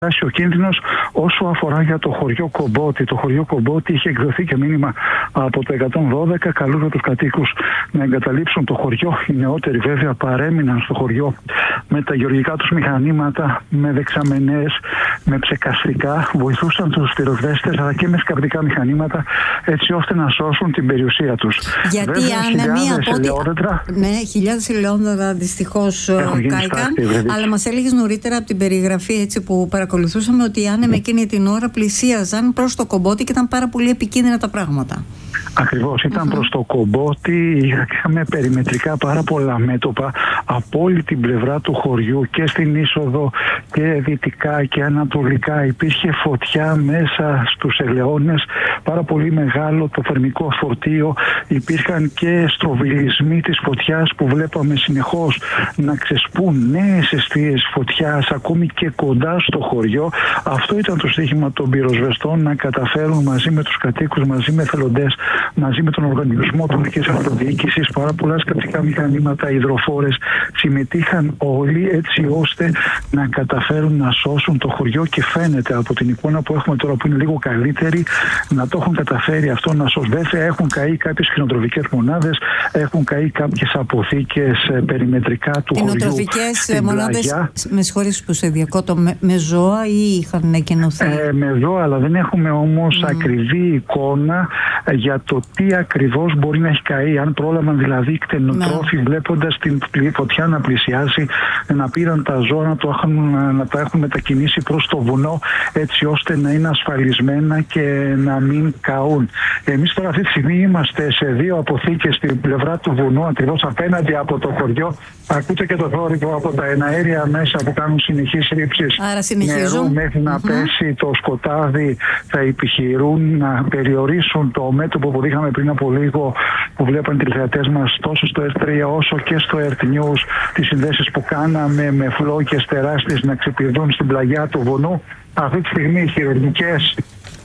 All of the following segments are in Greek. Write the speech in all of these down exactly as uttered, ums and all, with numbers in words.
ο κίνδυνος όσο αφορά για το χωριό Κομπότη. Το χωριό Κομπότη είχε εκδοθεί και μήνυμα από το εκατόν δώδεκα, καλούσε τους κατοίκους να εγκαταλείψουν το χωριό. Οι νεότεροι βέβαια παρέμειναν στο χωριό με τα γεωργικά τους μηχανήματα, με δεξαμενές, με ψεκαστικά, βοηθούσαν τους πυροσβέστες αλλά και με σκαπτικά μηχανήματα έτσι ώστε να σώσουν την περιουσία τους. Γιατί αν μία από ό,τι... Ναι, χιλιάδες ελαιόδωρα δυστυχώς κάηκαν, αλλά μας έλεγες νωρίτερα από την περιγραφή έτσι που παρακολουθούσαμε ότι οι άνεμοι εκείνη την ώρα πλησίαζαν προς το Κομπότη και ήταν πάρα πολύ επικίνδυνα τα πράγματα. Ακριβώς, ήταν uh-huh. προς το Κομπότη, είχαμε περιμετρικά πάρα πολλά μέτωπα από όλη την πλευρά του χωριού και στην είσοδο και δυτικά και ανατολικά. Υπήρχε φωτιά μέσα στους ελαιώνες, πάρα πολύ μεγάλο το θερμικό φορτίο. Υπήρχαν και στροβιλισμοί της φωτιάς που βλέπαμε συνεχώς να ξεσπούν νέες αιστείες φωτιάς ακόμη και κοντά στο χωριό. Αυτό ήταν το στοίχημα των πυροσβεστών, να καταφέρουν μαζί με τους κατοίκους, μαζί με εθελοντές, μαζί με τον οργανισμό τοπικής αυτοδιοίκησης, πάρα πολλά σκαπτικά μηχανήματα, υδροφόρες, συμμετείχαν όλοι έτσι ώστε να καταφέρουν να σώσουν το χωριό και φαίνεται από την εικόνα που έχουμε τώρα που είναι λίγο καλύτερη να το έχουν καταφέρει αυτό να σώσουν. Βέβαια έχουν καεί κάποιες κτηνοτροφικές μονάδες, έχουν καεί κάποιες αποθήκες περιμετρικά του χωριού. Κτηνοτροφικές μονάδες, με συγχωρείς που σε διακόπτω, με, με ζώα ή είχαν εκενωθεί? Ε, με ζώα, αλλά δεν έχουμε όμως mm. ακριβή εικόνα για το τι ακριβώς μπορεί να έχει καεί. Αν πρόλαβαν δηλαδή οι κτηνοτρόφοι ναι. βλέποντας την φωτιά να πλησιάσει, να πήραν τα ζώα να, το έχουν, να τα έχουν μετακινήσει προς το βουνό έτσι ώστε να είναι ασφαλισμένα και να μην καούν. Εμείς τώρα αυτή τη στιγμή είμαστε σε δύο αποθήκες στην πλευρά του βουνού, ακριβώς απέναντι από το χωριό. Ακούτε και το θόρυβο από τα εναέρια μέσα που κάνουν συνεχείς ρήψεις νερού μέχρι να mm-hmm. πέσει το σκοτάδι. Θα επιχειρούν να περιορίσουν το μέτωπο που είχαμε πριν από λίγο, που βλέπαν οι τηλεθεατές μας τόσο στο Ερτ τρία όσο και στο Ερτ News, τις συνδέσεις που κάναμε με φλόκες τεράστιες να ξεπηδούν στην πλαγιά του βουνού. Αυτή τη στιγμή οι χειρουργικές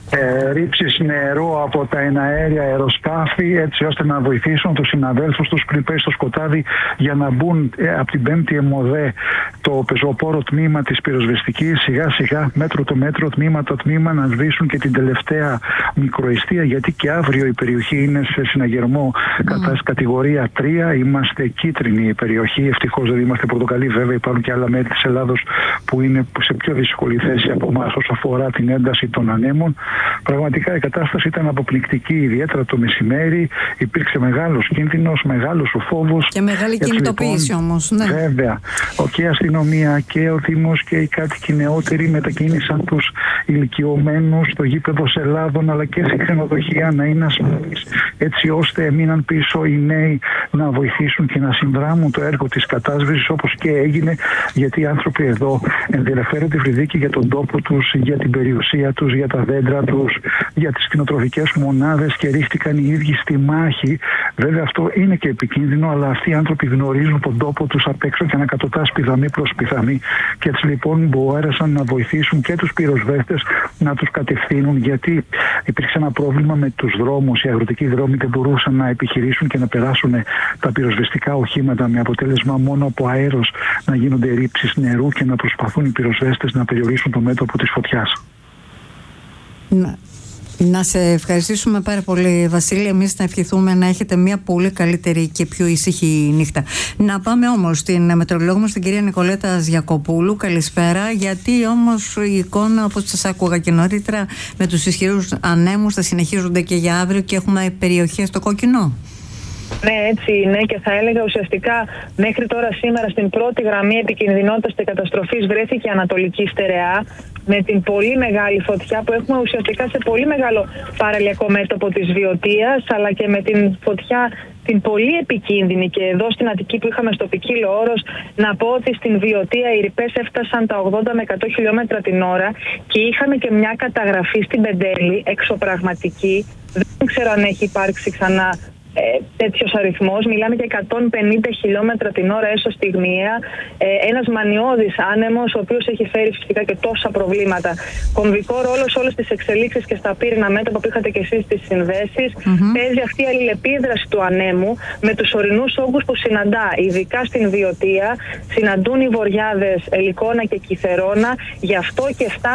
Ε, ρήψεις νερού από τα εναέρια αεροσκάφη έτσι ώστε να βοηθήσουν τους συναδέλφους τους πριν πέσει στο σκοτάδι για να μπουν ε, από την πέμπτη ΕΜΟΔΕ το πεζοπόρο τμήμα της πυροσβεστικής σιγά σιγά μέτρο το μέτρο, τμήμα το τμήμα να σβήσουν και την τελευταία μικροαιστεία, γιατί και αύριο η περιοχή είναι σε συναγερμό mm. κατά κατηγορία τρία. Είμαστε κίτρινη η περιοχή, ευτυχώς δεν είμαστε πορτοκαλί. Βέβαια υπάρχουν και άλλα μέρη της Ελλάδος που είναι σε πιο δύσκολη θέση από εμάς όσο αφορά την ένταση των ανέμων. Πραγματικά η κατάσταση ήταν αποπληκτική, ιδιαίτερα το μεσημέρι. Υπήρξε μεγάλος κίνδυνος, μεγάλος ο φόβος. Και μεγάλη κινητοποίηση λοιπόν, όμως. Ναι. Βέβαια. Και η αστυνομία και ο Δήμος και οι κάτοικοι νεότεροι μετακίνησαν τους ηλικιωμένους στο γήπεδο Σελάδων αλλά και σε ξενοδοχεία να είναι ασφαλείς, έτσι ώστε έμειναν πίσω οι νέοι να βοηθήσουν και να συνδράμουν το έργο της κατάσβεσης όπως και έγινε, γιατί οι άνθρωποι εδώ ενδιαφέρονται βρυδίκη για τον τόπο τους, για την περιουσία τους, για τα δέντρα τους, για τις κτηνοτροφικές μονάδες και ρίχτηκαν οι ίδιοι στη μάχη. Βέβαια αυτό είναι και επικίνδυνο, αλλά αυτοί οι άνθρωποι γνωρίζουν τον τόπο τους απ' έξω και ανακατοτάς πηδαμή προς πηδαμή και έτσι λοιπόν μπόρεσαν να βοηθήσουν και τους πυροσβέστες να τους κατευθύνουν, γιατί υπήρξε ένα πρόβλημα με τους δρόμους. Οι αγροτικοί δρόμοι δεν μπορούσαν να επιχειρήσουν και να περάσουν τα πυροσβεστικά οχήματα, με αποτέλεσμα μόνο από αέρος να γίνονται ρήψεις νερού και να προσπαθούν οι πυροσβέστες να περιορίσουν το μέτωπο της φωτιάς. Να, να σε ευχαριστήσουμε πάρα πολύ, Βασίλη. Εμείς να ευχηθούμε να έχετε μια πολύ καλύτερη και πιο ήσυχη νύχτα. Να πάμε όμως στην μετεωρολόγο μας, την κυρία Νικολέτα Γιακοπούλου. Καλησπέρα. Γιατί όμως η εικόνα, όπως σας άκουγα και νωρίτερα, με τους ισχυρούς ανέμους θα συνεχίζονται και για αύριο και έχουμε περιοχές στο κόκκινο? Ναι, έτσι είναι, και θα έλεγα ουσιαστικά μέχρι τώρα σήμερα στην πρώτη γραμμή επικινδυνότητας και καταστροφής βρέθηκε η Ανατολική Στερεά, με την πολύ μεγάλη φωτιά που έχουμε ουσιαστικά σε πολύ μεγάλο παραλιακό μέτωπο της Βιωτίας, αλλά και με την φωτιά την πολύ επικίνδυνη και εδώ στην Αττική που είχαμε στο Ποικίλο Όρος. Να πω ότι στην Βιωτία οι ρηπές έφτασαν τα ογδόντα με εκατό χιλιόμετρα την ώρα και είχαμε και μια καταγραφή στην Πεντέλη εξωπραγματική. Δεν ξέρω αν έχει υπάρξει ξανά ε, τέτοιος αριθμός. Μιλάμε για εκατόν πενήντα χιλιόμετρα την ώρα έσω στιγμιαία. Ε, ένας μανιώδης άνεμος, ο οποίος έχει φέρει φυσικά και τόσα προβλήματα. Κομβικό ρόλο σε όλες τις εξελίξεις και στα πύρινα μέτωπα που είχατε και εσείς στις συνδέσεις. Mm-hmm. Παίζει αυτή η αλληλεπίδραση του ανέμου με τους ορεινούς όγκους που συναντά, ειδικά στην Βιωτία. Συναντούν οι βοριάδες Ελικόνα και Κιθερώνα. Γι' αυτό και φτάνει